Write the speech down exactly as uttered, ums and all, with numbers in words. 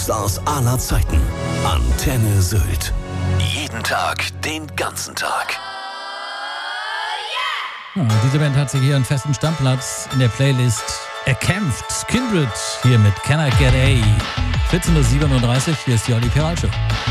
Stars aller Zeiten. Antenne Sylt. Jeden Tag, den ganzen Tag. Ja, diese Band hat sich hier einen festen Stammplatz in der Playlist erkämpft. Kindred hier mit Can I Get A? vierzehn Uhr siebenunddreißig, hier ist die Olli Peral Show.